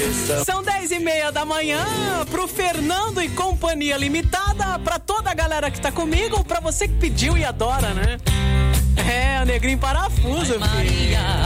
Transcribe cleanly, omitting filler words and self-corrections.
São 10h30 da manhã, pro Fernando e Companhia Limitada, pra toda a galera que tá comigo, pra você que pediu e adora, né? É, o Negrinho Parafuso, filho.